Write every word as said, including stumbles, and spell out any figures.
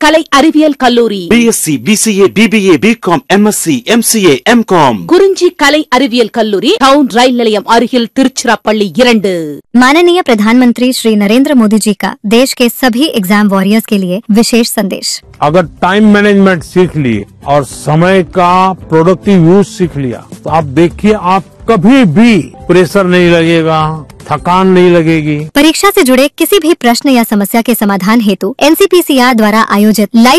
கலை அறிவியல் கல்லூரி, BSc, PCA, BBA, BCom, MSc, MCA, M Com. குறிஞ்சி கலை அறிவியல் கல்லூரி, टाउन रैल निலையம் அருகில், திருச்சிராப்பள்ளி இரண்டு. माननीय प्रधानमंत्री श्री नरेंद्र मोदी जी का देश के सभी एग्जाम वॉरियर्स के लिए विशेष संदेश। अगर टाइम मैनेजमेंट सीख लिए और समय का प्रोडक्टिव यूज सीख लिया तो आप देखिए, आप कभी भी प्रेशर नहीं लगेगा, थकान नहीं लगेगी। परीक्षा से जुड़े किसी भी प्रश्न या समस्या के समाधान हेतु एनसीपीसीआर द्वारा आयोजित लाइव